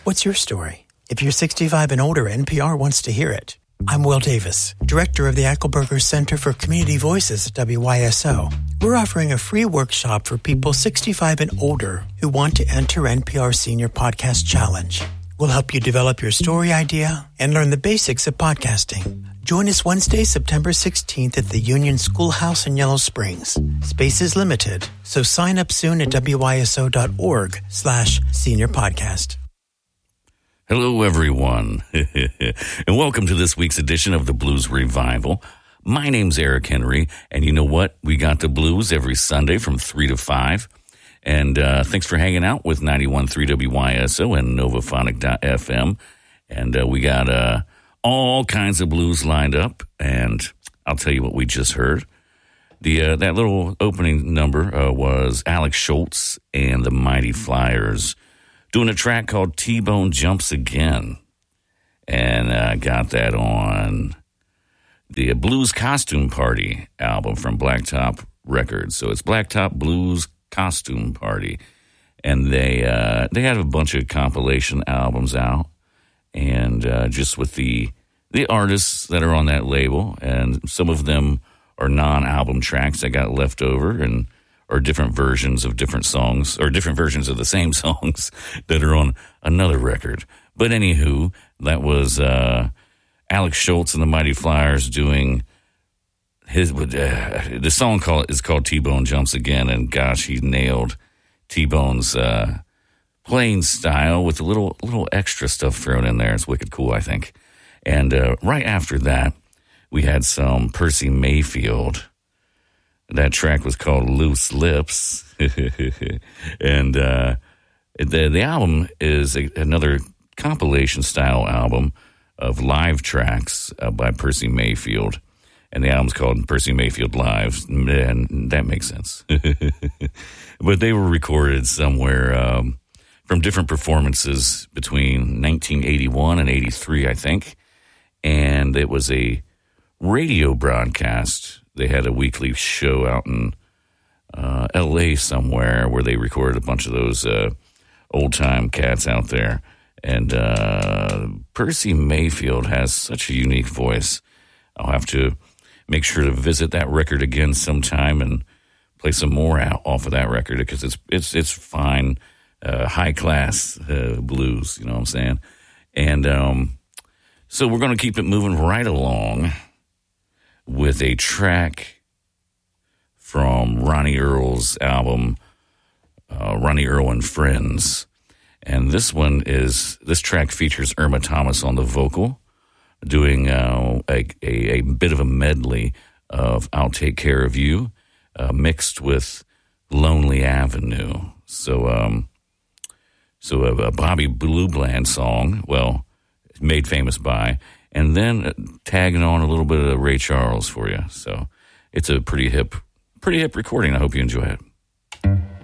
What's your story? If you're 65 and older, NPR wants to hear it. I'm Will Davis, director of the Eichelberger Center for Community Voices at WYSO. We're offering a free workshop for people 65 and older who want to enter NPR Senior Podcast Challenge. We'll help you develop your story idea and learn the basics of podcasting. Join us Wednesday, September 16th at the Union Schoolhouse in Yellow Springs. Space is limited, so sign up soon at wyso.org/seniorpodcast. Hello, everyone, and welcome to this week's edition of the Blues Revival. My name's Eric Henry, and you know what? We got the blues every Sunday from 3 to 5, and thanks for hanging out with 91.3 WYSO and Novaphonic.fm, and we got all kinds of blues lined up, and I'll tell you what we just heard. That little opening number was Alex Schultz and the Mighty Flyers doing a track called T-Bone Jumps Again. And I got that on the Blues Costume Party album from Blacktop Records. So it's Blacktop Blues Costume Party. And they had a bunch of compilation albums out. And just with the artists that are on that label. And some of them are non-album tracks that got left over or different versions of different songs, or different versions of the same songs that are on another record. But anywho, that was Alex Schultz and the Mighty Flyers doing his. The song is called T-Bone Jumps Again, and gosh, he nailed T-Bone's playing style with a little extra stuff thrown in there. It's wicked cool, I think. And right after that, we had some Percy Mayfield. That track was called Loose Lips. And the album is another compilation-style album of live tracks by Percy Mayfield. And the album's called Percy Mayfield Live. And that makes sense. But they were recorded somewhere from different performances between 1981 and 83, I think. And it was a radio broadcast. They had a weekly show out in L.A. somewhere where they recorded a bunch of those old-time cats out there. And Percy Mayfield has such a unique voice. I'll have to make sure to visit that record again sometime and play some more out off of that record because it's fine, high-class blues, you know what I'm saying? And so we're going to keep it moving right along with a track from Ronnie Earl's album, Ronnie Earl and Friends. And this track features Irma Thomas on the vocal, doing a bit of a medley of I'll Take Care of You, mixed with Lonely Avenue. So a Bobby Blue Bland song, well, made famous by, and then tagging on a little bit of Ray Charles for you. So it's a pretty hip recording. I hope you enjoy it.